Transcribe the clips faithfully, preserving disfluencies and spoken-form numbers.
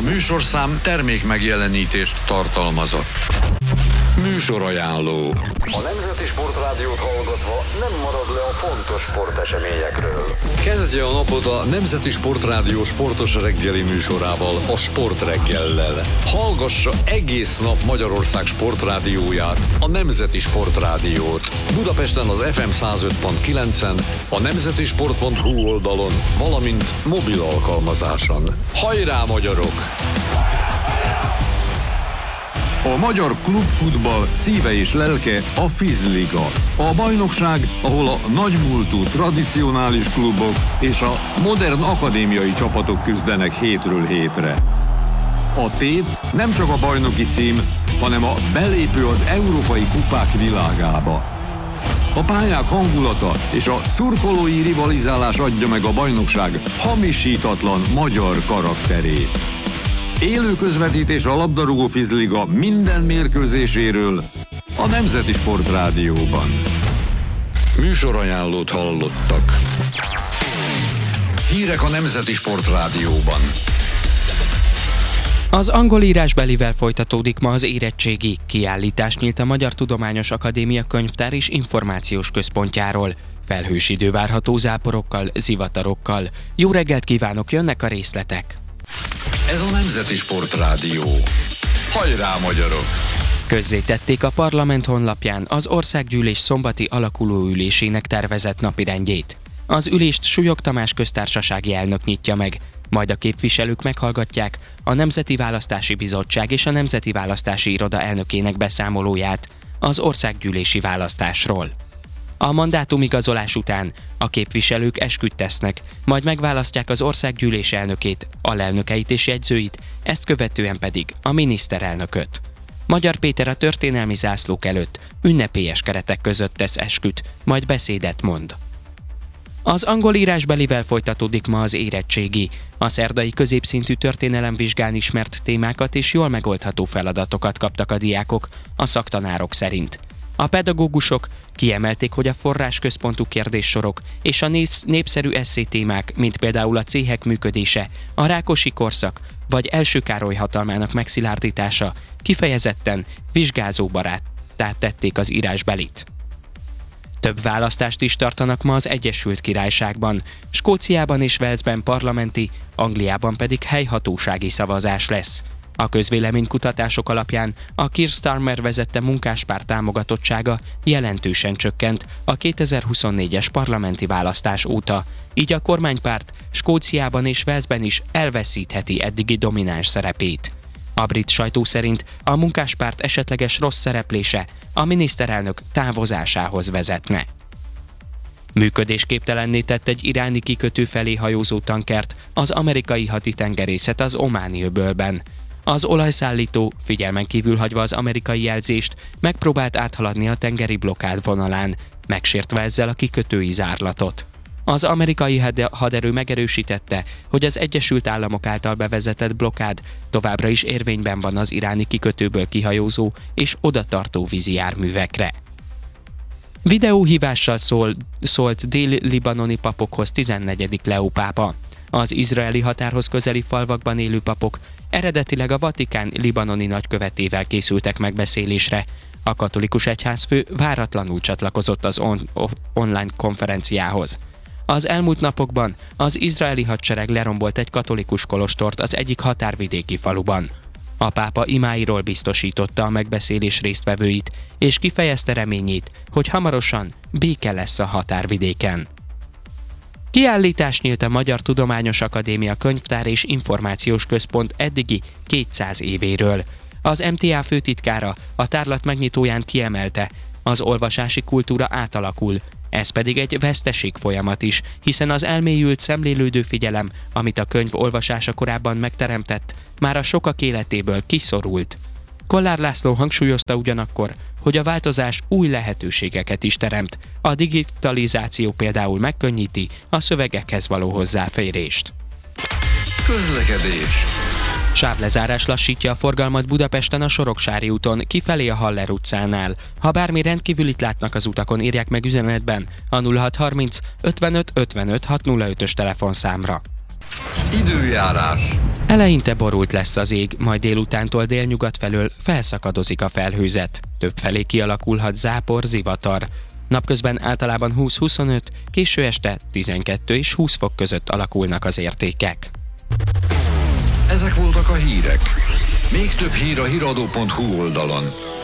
műsorszám termék megjelenítést tartalmazott. Műsorajánló. A Nemzeti Sportrádiót hallgatva nem marad le a fontos sporteseményekről. Kezdje a napot a Nemzeti Sportrádió sportos reggeli műsorával, a Sportreggellel. Hallgassa egész nap Magyarország sportrádióját, a Nemzeti Sportrádiót. Budapesten az ef em száz öt pont kilencen, a nemzetisport pont hu oldalon, valamint mobil alkalmazáson. Hajrá, magyarok! A magyar klubfutball szíve és lelke a Fizliga. A bajnokság, ahol a nagymúltú tradicionális klubok és a modern akadémiai csapatok küzdenek hétről hétre. A tét nem csak a bajnoki cím, hanem a belépő az európai kupák világába. A pályák hangulata és a szurkolói rivalizálás adja meg a bajnokság hamisítatlan magyar karakterét. Élő közvetítés a labdarúgó Fizliga minden mérkőzéséről a Nemzeti Sportrádióban. Műsorajánlót hallottak. Hírek a Nemzeti Sportrádióban. Az angol írásbelivel folytatódik ma az érettségi. Kiállítás nyílt a Magyar Tudományos Akadémia Könyvtár és Információs Központjáról. Felhős idő várható záporokkal, zivatarokkal. Jó reggelt kívánok, jönnek a részletek! Ez a Nemzeti Sportrádió. Hajrá, magyarok! Közzétették a parlament honlapján az országgyűlés szombati alakulóülésének tervezett napirendjét. Az ülést Súlyog Tamás köztársasági elnök nyitja meg, majd a képviselők meghallgatják a Nemzeti Választási Bizottság és a Nemzeti Választási Iroda elnökének beszámolóját az országgyűlési választásról. A mandátumigazolás után a képviselők esküt tesznek, majd megválasztják az országgyűlés elnökét, alelnökeit és jegyzőit, ezt követően pedig a miniszterelnököt. Magyar Péter a történelmi zászlók előtt ünnepélyes keretek között tesz esküt, majd beszédet mond. Az angol írásbelivel folytatódik ma az érettségi. A szerdai középszintű történelemvizsgán ismert témákat és jól megoldható feladatokat kaptak a diákok, a szaktanárok szerint. A pedagógusok kiemelték, hogy a forrásközpontú kérdéssorok és a népszerű esszé témák, mint például a céhek működése, a Rákosi korszak vagy Első Károly hatalmának megszilárdítása kifejezetten vizsgázóbaráttá tették az írásbelit. Több választást is tartanak ma az Egyesült Királyságban, Skóciában és Walesben parlamenti, Angliában pedig helyhatósági szavazás lesz. A közvéleménykutatások alapján a Keir Starmer vezette munkáspárt támogatottsága jelentősen csökkent a kétezer-huszonnégyes parlamenti választás óta, így a kormánypárt Skóciában és Walesben is elveszítheti eddigi domináns szerepét. A brit sajtó szerint a munkáspárt esetleges rossz szereplése a miniszterelnök távozásához vezetne. Működésképtelenné tett egy iráni kikötő felé hajózó tankert az amerikai haditengerészet az Ománi öbölben. Az olajszállító, figyelmen kívül hagyva az amerikai jelzést, megpróbált áthaladni a tengeri blokkád vonalán, megsértve ezzel a kikötői zárlatot. Az amerikai haderő megerősítette, hogy az Egyesült Államok által bevezetett blokkád továbbra is érvényben van az iráni kikötőből kihajózó és odatartó vízi járművekre. Videóhívással szól, szólt dél-libanoni papokhoz tizennegyedik Leó pápa. Az izraeli határhoz közeli falvakban élő papok eredetileg a Vatikán libanoni nagykövetével készültek megbeszélésre. A katolikus egyházfő váratlanul csatlakozott az on- online konferenciához. Az elmúlt napokban az izraeli hadsereg lerombolt egy katolikus kolostort az egyik határvidéki faluban. A pápa imáiról biztosította a megbeszélés résztvevőit, és kifejezte reményét, hogy hamarosan béke lesz a határvidéken. Kiállítás nyílt a Magyar Tudományos Akadémia Könyvtár és Információs Központ eddigi kétszáz évéről. Az em té á főtitkára a tárlat megnyitóján kiemelte, az olvasási kultúra átalakul, ez pedig egy veszteség folyamat is, hiszen az elmélyült szemlélődő figyelem, amit a könyv olvasása korábban megteremtett, már a sokak életéből kiszorult. Kollár László hangsúlyozta ugyanakkor, hogy a változás új lehetőségeket is teremt, a digitalizáció például megkönnyíti a szövegekhez való hozzáférést. Közlekedés. Sávlezárás lassítja a forgalmat Budapesten a Soroksári úton, kifelé a Haller utcánál. Ha bármi rendkívülit látnak az utakon, írják meg üzenetben a nulla hat harminc ötvenöt ötvenöt hatszázötös telefonszámra. Időjárás. Eleinte borult lesz az ég, majd délutántól délnyugat felől felszakadozik a felhőzet. Többfelé kialakulhat zápor, zivatar. Napközben általában húsz-huszonöt, késő este tizenkettő és húsz fok között alakulnak az értékek. Ezek voltak a hírek. Még több hír a híradó pont hu oldalon.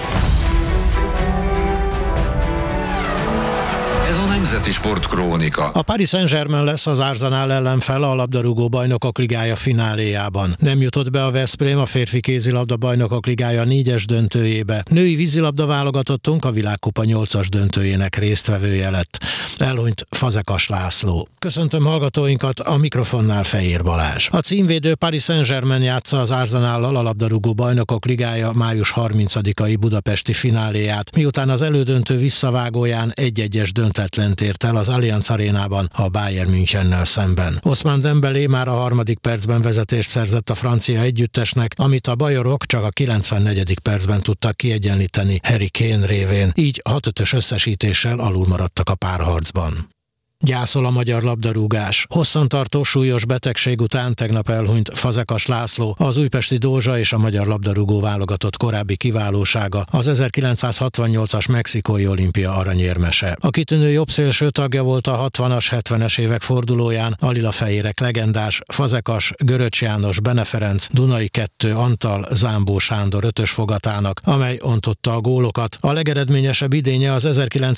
Ez a Nemzeti Sport Krónika. A Paris Saint-Germain lesz az Arsenal ellenfele a labdarúgó bajnokok ligája fináléjában. Nem jutott be a Veszprém a férfi kézilabda bajnokok ligája négyes döntőjébe. Női vízilabda válogatottunk a világkupa nyolcas döntőjének résztvevője lett. Elhunyt Fazekas László. Köszöntöm hallgatóinkat, a mikrofonnál Fejér Balázs. A címvédő Paris Saint-Germain játsza az Arsenallal a labdarúgó bajnokok ligája május harmincadikai budapesti fináléját, miután az elődöntő visszavágóján egy-egyes döntetlent ért el az Allianz Arénában a Bayern Münchennel szemben. Ousmane Dembélé már a harmadik percben vezetést szerzett a francia együttesnek, amit a bajorok csak a kilencvennegyedik percben tudtak kiegyenlíteni Harry Kane révén, így hat ötös összesítéssel alul maradtak a párharcban. Gyászol a magyar labdarúgás. Hosszantartó súlyos betegség után tegnap elhunyt Fazekas László, az újpesti Dózsa és a magyar labdarúgó válogatott korábbi kiválósága, az ezerkilencszázhatvannyolcas mexikói olimpia aranyérmese. A kitűnő jobbszélső tagja volt a hatvanas, hetvenes évek fordulóján a lilafehérek legendás Fazekas, Göröcs János, Bene Ferenc, Dunai kettő, Antal, Zámbó Sándor ötös fogatának, amely ontotta a gólokat. A legeredményesebb idénye az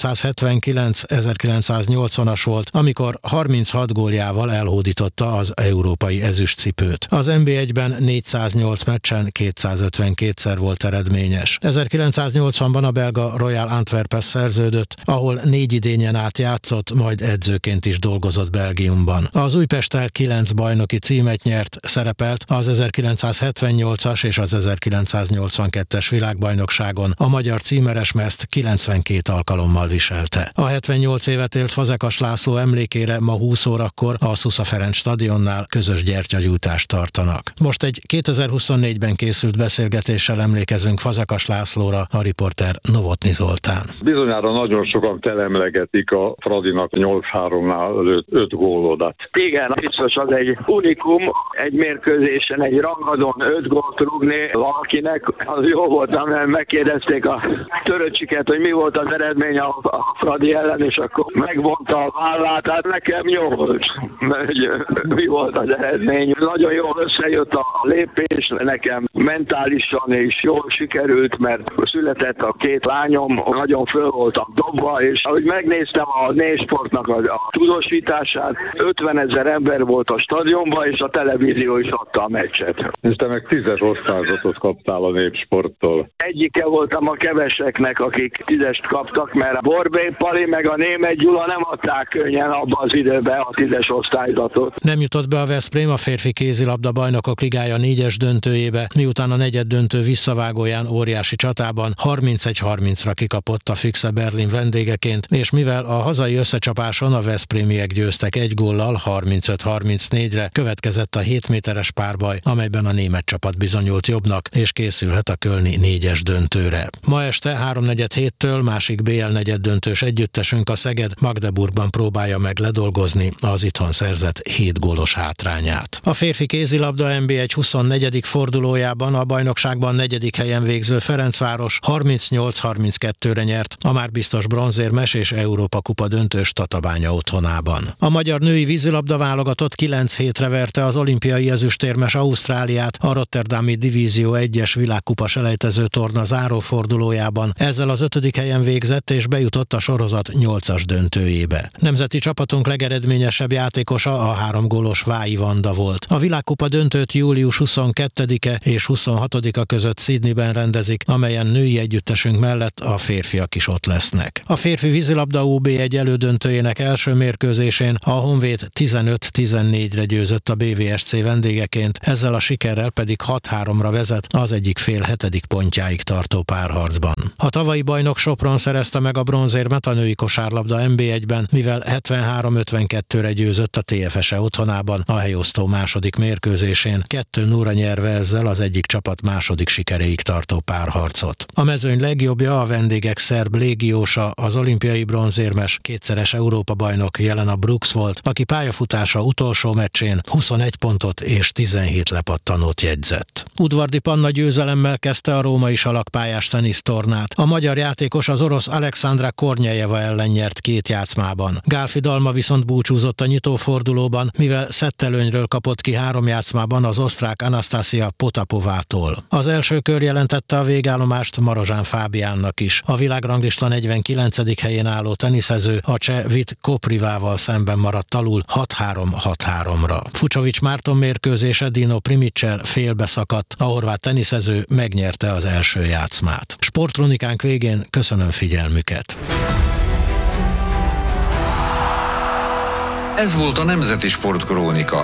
ezerkilencszázhetvenkilenc-ezerkilencszáznyolcvanas volt, amikor harminchat góljával elhódította az európai ezüstcipőt. Az en bé egyben négyszáznyolc meccsen kétszázötvenkétszer volt eredményes. ezerkilencszáznyolcvanban a belga Royal Antwerphez szerződött, ahol négy idényen át játszott, majd edzőként is dolgozott Belgiumban. Az Újpesttel kilenc bajnoki címet nyert, szerepelt az ezerkilencszázhetvennyolcas és az ezerkilencszáznyolcvankettes világbajnokságon, a magyar címeresmezt kilencvenkét alkalommal viselte. A hetvennyolc évet élt Fazekas László emlékére ma húsz órakor a Szusza Ferenc stadionnál közös gyertyagyújtást tartanak. Most egy kétezer-huszonnégyben készült beszélgetéssel emlékezünk Fazekas Lászlóra, a riporter Novotny Zoltán. Bizonyára nagyon sokan telemlegetik a Fradinak nyolc háromnál öt gólodat. Igen, biztos az egy unikum, egy mérkőzésen, egy rangadón öt gólt rúgni valakinek, az jó volt, mert megkérdezték a Töröcsiket, hogy mi volt az eredmény a, a Fradi ellen, és akkor megvonta a vállát, hát nekem jó volt, mi volt az eredmény. Nagyon jól összejött a lépés, nekem mentálisan is jól sikerült, mert született a két lányom, nagyon föl voltam dobva, és ahogy megnéztem a Nésportnak a, a tudósítását, ötvenezer ember volt a stadionban, és a televízió is adta a meccset. És te meg tízes osztályzatot kaptál a Népsporttól. Egyike voltam a keveseknek, akik tízest kaptak, mert a Borbély Pali meg a Németh Gyula nem adták könnyen abban az időben a tízes osztályzatot. Nem jutott be a Veszprém a férfi kézilabda bajnokok ligája négyes döntőjébe, miután a negyed döntő visszavágóján óriási csatában harmincegy harmincra kikapott a Füchse Berlin vendégeként, és mivel a hazai összecsapáson a veszprémiek győztek egy góllal harmincöt harmincnégyre, következett a hét méteres párbaj, amelyben a német csapat bizonyult jobbnak, és készülhet a kölni négyes döntőre. Ma este háromnegyed héttől másik bé el negyed döntős együttesünk, a Szeged Magdeburgban próbálja meg ledolgozni az itthon szerzett hét gólos hátrányát. A férfi kézilabda en bé egy huszonnegyedik fordulójában a bajnokságban negyedik helyen végző Ferencváros harmincnyolc harminckettőre nyert a már biztos bronzérmes és Európa kupa döntős Tatabánya otthonában. A magyar női vízilabda válogatott kilenc hétre verte az olimpiai ezüstérmes Ausztráliát a rotterdami Divízió egyes világkupa selejtező torna zárófordulójában. Ezzel az ötödik helyen végzett és bejutott a sorozat nyolcas döntőjébe. Nemzeti csapatunk legeredményesebb játékosa a három gólos Vályi Vanda volt. A világkupa döntőt július huszonkettedike és huszonhatodika között Sydneyben rendezik, amelyen női együttesünk mellett a férfiak is ott lesznek. A férfi vízilabda u bé egy elődöntőjének első mérkőzésén a Honvéd tizenöt tizennégyre győzött a bé vé es cé vendégeként, ezzel a sikerrel pedig hat háromra vezet az egyik fél hetedik pontjáig tartó párharcban. A tavalyi bajnok Sopron szerezte meg a bronzérmet a női kosárlabda en bé egyben, mivel hetvenhárom ötvenkettőre győzött a té ef es-e otthonában a helyosztó második mérkőzésén, kettő nulla nyerve ezzel az egyik csapat második sikeréig tartó párharcot. A mezőny legjobbja a vendégek szerb légiósa, az olimpiai bronzérmes, kétszeres Európa-bajnok Jelena Brooks volt, aki pályafutása utolsó meccsén huszonegy pontot és tizenhét lepattanót jegyzett. Udvardi Panna győzelemmel kezdte a római salakpályás tenisztornát. A magyar játékos az orosz Alexandra Kornyejeva ellen nyert két játszmában. Gálfi Dalma viszont búcsúzott a nyitófordulóban, mivel szettelőnyről kapott ki három játszmában az osztrák Anastasia Potapovától. Az első kör jelentette a végállomást Marozsán Fábiánnak is. A világranglista negyvenkilencedik helyén álló teniszező a cseh Vit Koprivával szemben maradt alul hat három hat háromra. Fucsovics Márton mérkőzése Dino Primiccel félbeszakadt, a horvát teniszező megnyerte az első játszmát. Sportkronikánk végén köszönöm figyelmüket. Ez volt a Nemzeti Sportkrónika.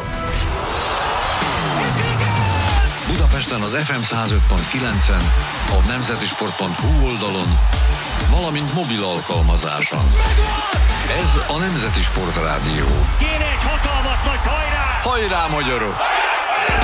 Budapesten az ef em száz öt pont kilencen, a nemzetisport pont hu oldalon, valamint mobil alkalmazáson. Ez a Nemzeti Sportrádió. Kéne egy hatalmas nagy hajrá! Hajrá, magyarok!